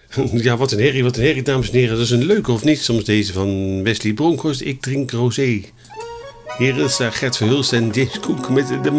Ja, wat een herrie, dames en heren. Dat is een leuke of niet, soms deze van Wesley Bronkhorst. Ik drink rosé. Hier is Gert Verhulst en James Cook met de